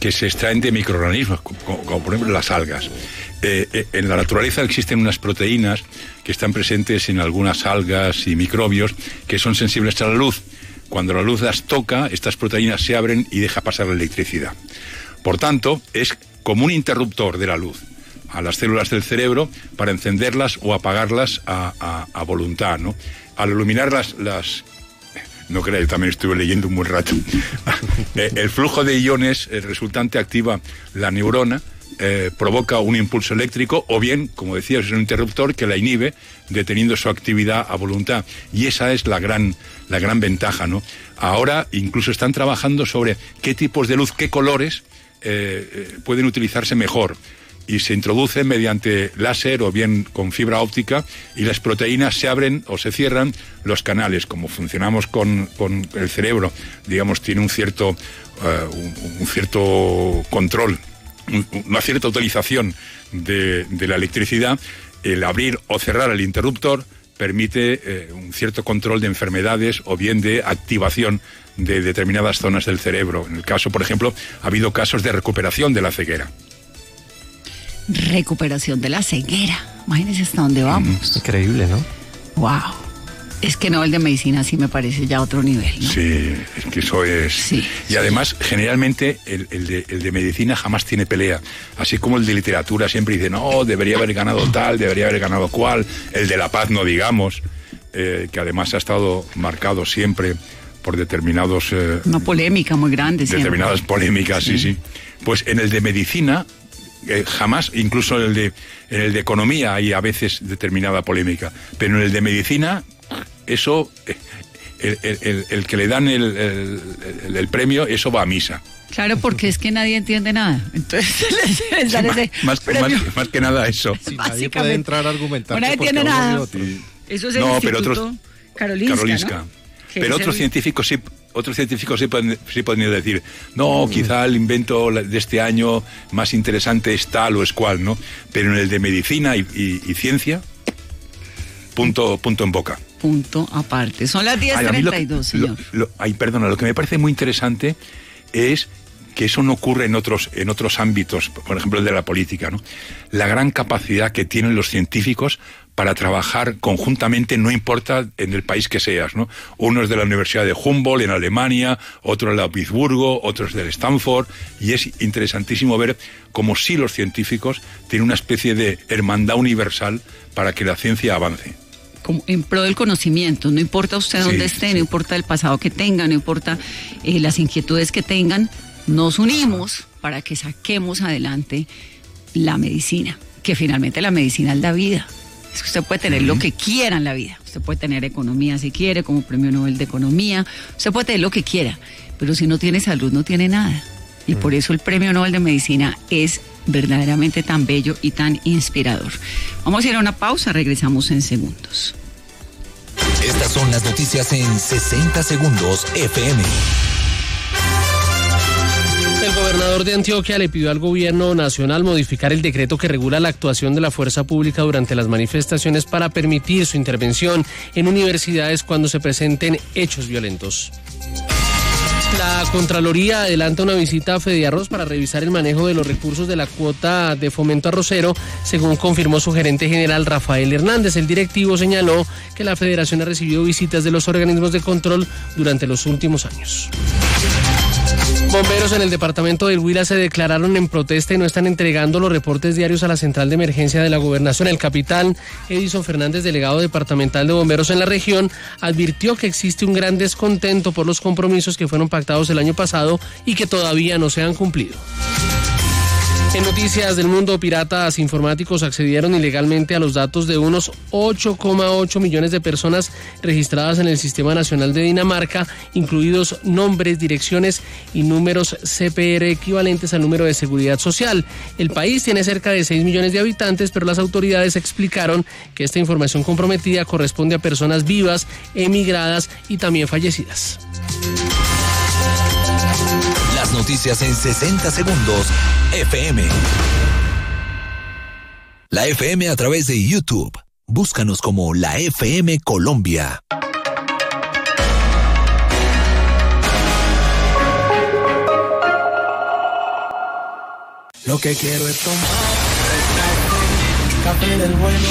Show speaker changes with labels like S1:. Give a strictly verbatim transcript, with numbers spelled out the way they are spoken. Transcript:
S1: que se extraen de microorganismos, como, como por ejemplo las algas. Eh, eh, en la naturaleza existen unas proteínas que están presentes en algunas algas y microbios que son sensibles a la luz. Cuando la luz las toca, estas proteínas se abren y deja pasar la electricidad. Por tanto, es como un interruptor de la luz a las células del cerebro para encenderlas o apagarlas a, a, a voluntad, ¿no? Al iluminar las... las no creáis, también estuve leyendo un buen rato. El flujo de iones el resultante activa la neurona, eh, provoca un impulso eléctrico, o bien, como decías, es un interruptor que la inhibe, deteniendo su actividad a voluntad. Y esa es la gran, la gran ventaja, ¿no? Ahora incluso están trabajando sobre qué tipos de luz, qué colores eh, eh, pueden utilizarse mejor. Y se introduce mediante láser o bien con fibra óptica, y las proteínas se abren o se cierran los canales. Como funcionamos con, con el cerebro, digamos, tiene un cierto, uh, un, un cierto control, un, una cierta utilización de, de la electricidad. El abrir o cerrar el interruptor permite eh, un cierto control de enfermedades o bien de activación de determinadas zonas del cerebro. En el caso, por ejemplo, ha habido casos de recuperación de la ceguera.
S2: Recuperación de la ceguera. Imagínense hasta dónde vamos.
S3: Increíble, ¿no?
S2: Wow. Es que no, el de medicina sí me parece ya otro nivel, ¿no?
S1: Sí, es que eso es...
S2: Sí,
S1: y además, generalmente, el, el, de, el de medicina jamás tiene pelea. Así como el de literatura siempre dice, no, debería haber ganado tal, debería haber ganado cual. El de la paz, no digamos, eh, que además ha estado marcado siempre por determinados... Eh,
S2: Una polémica muy grande siempre.
S1: Determinadas polémicas, sí, sí. sí. Pues en el de medicina... Eh, jamás, incluso en el de en el de economía hay a veces determinada polémica, pero en el de medicina eso eh, el, el, el, el que le dan el, el, el, el premio, eso va a misa.
S2: Claro, porque es que nadie entiende nada. Entonces les, les dan ese
S1: más,
S2: premio.
S1: Más, más que nada eso.
S3: Si nadie puede entrar a argumentar.
S2: Nadie entiende nada.
S1: Sí.
S2: Eso es el
S1: no,
S2: Instituto
S1: pero otros,
S2: Karolinska,
S1: Karolinska.
S2: ¿no?
S1: Pero otros el... científicos sí, otros científicos sí pueden, sí pueden decir, no, quizá el invento de este año más interesante es tal o es cual, ¿no? Pero en el de medicina y, y, y ciencia, punto, punto en boca.
S2: Punto aparte. Son las diez treinta y dos, señor.
S1: Lo, lo, ay, perdona, lo que me parece muy interesante es que eso no ocurre en otros, en otros ámbitos, por ejemplo el de la política, ¿no? La gran capacidad que tienen los científicos para trabajar conjuntamente, no importa en el país que seas, ¿no? Uno es de la Universidad de Humboldt en Alemania, otro de la Pittsburgh, otro es del Stanford, y es interesantísimo ver cómo sí los científicos tienen una especie de hermandad universal para que la ciencia avance.
S2: Como en pro del conocimiento, no importa usted sí, dónde esté, sí. No importa el pasado que tenga, no importa eh, las inquietudes que tengan, nos unimos para que saquemos adelante la medicina, que finalmente la medicina es la vida. Es que usted puede tener lo que quiera en la vida. Usted puede tener economía si quiere, como premio Nobel de Economía. Usted puede tener lo que quiera, pero si no tiene salud no tiene nada. Y por eso el premio Nobel de Medicina es verdaderamente tan bello y tan inspirador. Vamos a ir a una pausa, regresamos en segundos.
S4: Estas son las noticias en sesenta segundos F M.
S5: El gobernador de Antioquia le pidió al gobierno nacional modificar el decreto que regula la actuación de la fuerza pública durante las manifestaciones para permitir su intervención en universidades cuando se presenten hechos violentos. La Contraloría adelanta una visita a Fediarroz para revisar el manejo de los recursos de la cuota de fomento arrocero, según confirmó su gerente general Rafael Hernández. El directivo señaló que la federación ha recibido visitas de los organismos de control durante los últimos años. Bomberos en el departamento del Huila se declararon en protesta y no están entregando los reportes diarios a la central de emergencia de la gobernación. El capitán Edison Fernández, delegado departamental de bomberos en la región, advirtió que existe un gran descontento por los compromisos que fueron pactados el año pasado y que todavía no se han cumplido. En noticias del mundo, piratas informáticos accedieron ilegalmente a los datos de unos ocho coma ocho millones de personas registradas en el Sistema Nacional de Dinamarca, incluidos nombres, direcciones y números C P R equivalentes al número de seguridad social. El país tiene cerca de seis millones de habitantes, pero las autoridades explicaron que esta información comprometida corresponde a personas vivas, emigradas y también fallecidas.
S4: Las noticias en sesenta segundos F M. La F M a través de YouTube. Búscanos como la F M Colombia.
S6: Lo que quiero es tomar café, café del bueno.